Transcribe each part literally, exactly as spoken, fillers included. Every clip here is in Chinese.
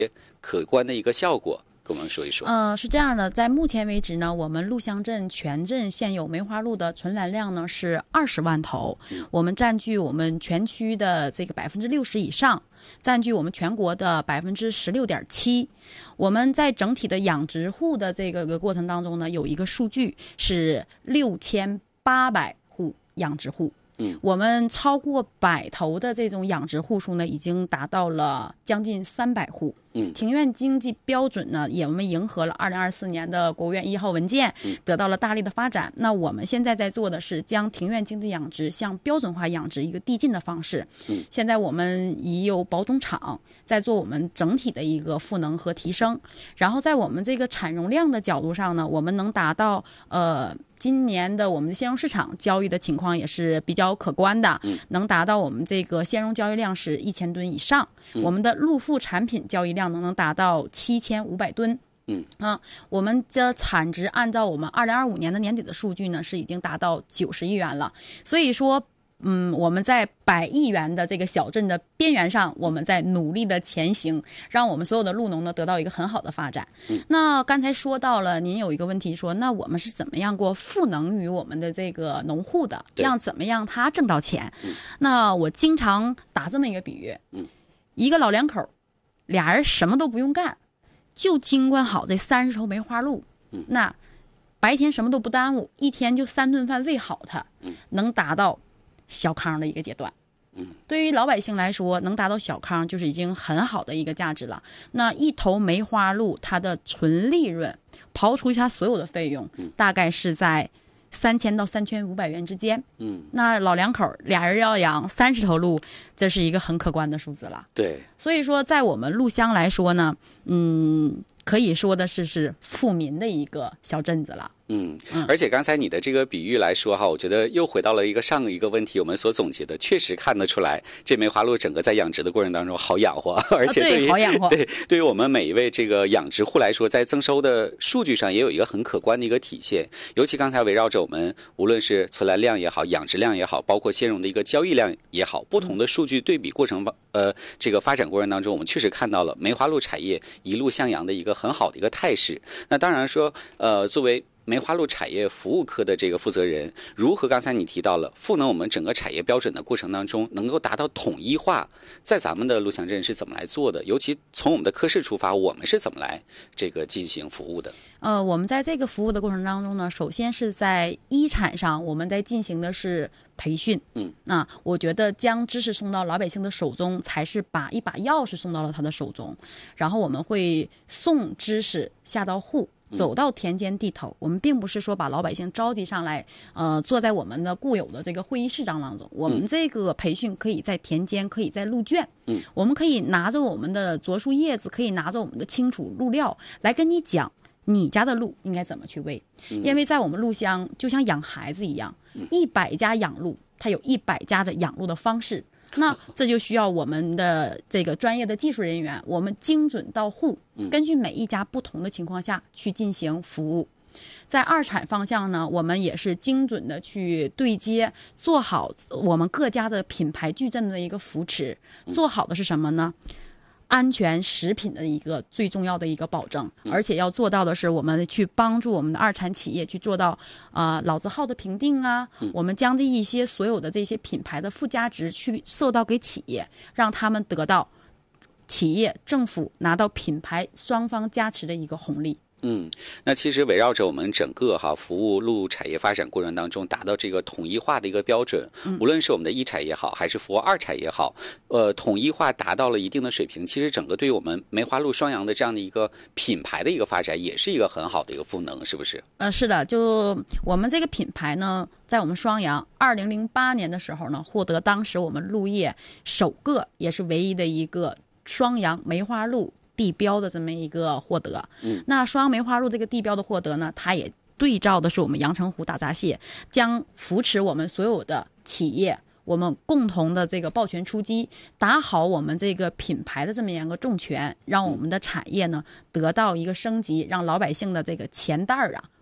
可观的一个效果，跟我们说一说。 呃，是这样的，在目前为止呢，我们陆乡镇全镇现有梅花鹿的存栏量呢是二十万头，嗯、我们占据我们全区的这个百分之六十以上，占据我们全国的百分之十六点七。我们在整体的养殖户的这个过程当中呢，有一个数据是六千八百户养殖户。嗯，我们超过百头的这种养殖户数呢，已经达到了将近三百户。嗯，庭院经济标准呢，也我们迎合了二零二四年的国务院一号文件，得到了大力的发展。那我们现在在做的是将庭院经济养殖向标准化养殖一个递进的方式。嗯，现在我们已有保种场在做我们整体的一个赋能和提升。然后在我们这个产容量的角度上呢，我们能达到呃。今年的我们的鲜肉市场交易的情况也是比较可观的，嗯、能达到我们这个鲜肉交易量是一千吨以上，嗯、我们的陆副产品交易量能能达到七千五百吨。嗯啊，我们的产值按照我们二零二五年的年底的数据呢，是已经达到九十亿元了。所以说。嗯，我们在百亿元的这个小镇的边缘上，我们在努力的前行，让我们所有的鹿农呢得到一个很好的发展。嗯、那刚才说到了，您有一个问题说，那我们是怎么样过赋能于我们的这个农户的，让怎么样他挣到钱？嗯、那我经常打这么一个比喻，嗯、一个老两口，俩人什么都不用干，就经管好这三十头梅花鹿，嗯、那白天什么都不耽误，一天就三顿饭喂好它，嗯、能达到小康的一个阶段。嗯，对于老百姓来说，能达到小康就是已经很好的一个价值了。那一头梅花鹿它的纯利润刨除它所有的费用，嗯、大概是在三千到三千五百元之间。嗯，那老两口俩人要养三十头鹿，这是一个很可观的数字了。 对， 所以说在我们鹿乡来说呢，嗯，可以说的是是富民的一个小镇子了。 嗯，而且刚才你的这个比喻来说哈，我觉得又回到了一个上一个问题，我们所总结的，确实看得出来，这梅花鹿整个在养殖的过程当中好养活，而且对于、 啊、对好养活， 对对于我们每一位这个养殖户来说，在增收的数据上也有一个很可观的一个体现。尤其刚才围绕着我们，无论是存栏量也好，养殖量也好，包括鲜茸的一个交易量也好，不同的数据对比过程，呃，这个发展过程当中，我们确实看到了梅花鹿产业一路向阳的一个很好的一个态势。那当然说，呃，作为梅花鹿产业服务科的这个负责人，如何刚才你提到了赋能我们整个产业标准的过程当中，能够达到统一化，在咱们的鹿乡镇是怎么来做的？尤其从我们的科室出发，我们是怎么来这个进行服务的？ 呃，我们在这个服务的过程当中呢，首先是在一产上，我们在进行的是培训。嗯，那我觉得将知识送到老百姓的手中，才是把一把钥匙送到了他的手中。然后我们会送知识下到户。走到田间地头，我们并不是说把老百姓召集上来，呃，坐在我们的固有的这个会议室当中。我们这个培训可以在田间，可以在鹿圈，嗯，我们可以拿着我们的柞树叶子，可以拿着我们的清楚鹿料来跟你讲，你家的鹿应该怎么去喂。因为在我们鹿乡，就像养孩子一样，一百家养鹿，它有一百家的养鹿的方式。那这就需要我们的这个专业的技术人员，我们精准到户，根据每一家不同的情况下去进行服务。在二产方向呢，我们也是精准的去对接，做好我们各家的品牌矩阵的一个扶持。做好的是什么呢？安全食品的一个最重要的一个保证，而且要做到的是，我们去帮助我们的二产企业去做到呃老字号的评定啊，我们将这一些所有的这些品牌的附加值去受到给企业，让他们得到企业政府拿到品牌双方加持的一个红利。 嗯，那其实围绕着我们整个哈服务鹿产业发展过程当中，达到这个统一化的一个标准，无论是我们的一产也好，还是服务二产也好，呃，统一化达到了一定的水平，其实整个对于我们梅花鹿双阳的这样的一个品牌的一个发展，也是一个很好的一个赋能，是不是？ 呃，是的，就我们这个品牌呢，在我们双阳二零零八年的时候呢，获得当时我们鹿业首个也是唯一的一个双阳梅花鹿地标的这么一个获得。嗯，那双阳梅花鹿这个地标的获得呢，它也对照的是我们阳澄湖大闸蟹，将扶持我们所有的企业，我们共同的这个抱拳出击，打好我们这个品牌的这么样一个重拳，让我们的产业呢得到一个升级，让老百姓的这个钱袋儿啊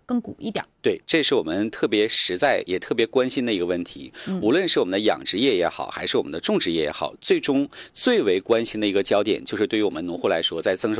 更鼓一点。 对，这是我们特别实在也特别关心的一个问题。 嗯、 无论是我们的养殖业也好，还是我们的种植业也好，最终最为关心的一个焦点，就是对于我们农户来说，在增收